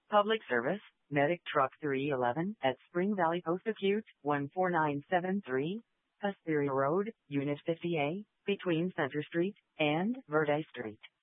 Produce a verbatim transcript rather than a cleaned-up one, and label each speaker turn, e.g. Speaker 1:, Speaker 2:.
Speaker 1: Public service, Medic Truck three eleven at Spring Valley Post Acute, one four nine seven three, Hesperia Road, Unit fifty A, between Center Street and Verde Street.